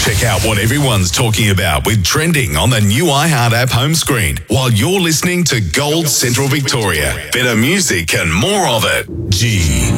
Check out what everyone's talking about with Trending on the new iHeart app home screen while you're listening to Gold Central Victoria. Better music and more of it. G.